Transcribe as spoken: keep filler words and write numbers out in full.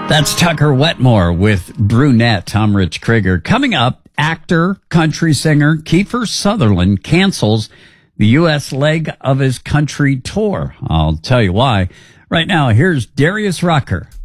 That's Tucker Wetmore with Brunette. I'm Rich Krieger. Coming up, actor, country singer Kiefer Sutherland cancels the U S leg of his country tour. I'll tell you why. Right now, here's Darius Rucker